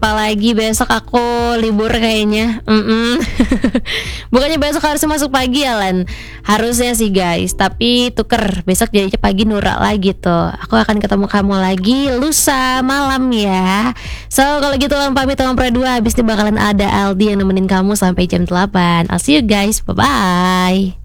Apalagi besok aku libur kayaknya. Bukannya besok harus masuk pagi ya Lan. Harusnya sih guys, tapi tuker besok jadinya pagi Nura lagi tuh. Aku akan ketemu kamu lagi lusa malam ya. So kalau gitu Lan pamit sama Pra2. Habis ini bakalan ada Aldi yang nemenin kamu sampai jam 8. I'll see you guys, bye bye.